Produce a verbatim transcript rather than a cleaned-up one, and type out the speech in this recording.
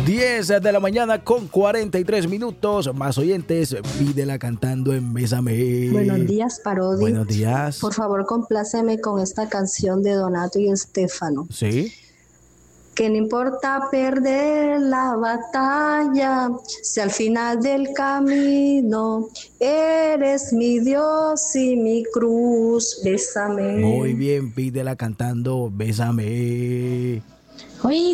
diez de la mañana con cuarenta y tres minutos. Más oyentes, pídela cantando en Bésame. Buenos días, Parodi. Buenos días. Por favor, compláceme con esta canción de Donato y Estefano. Sí. Que no importa perder la batalla, si al final del camino eres mi Dios y mi cruz, bésame. Muy bien, pídela cantando Bésame. Oye,